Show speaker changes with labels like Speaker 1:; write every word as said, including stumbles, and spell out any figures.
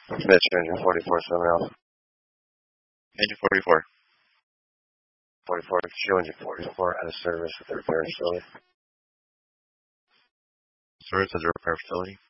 Speaker 1: Dispatch engine forty-four, seven Alpha.
Speaker 2: Engine forty-four.
Speaker 1: forty-four, show engine forty-four out of service with the repair facility.
Speaker 2: Service at the repair facility.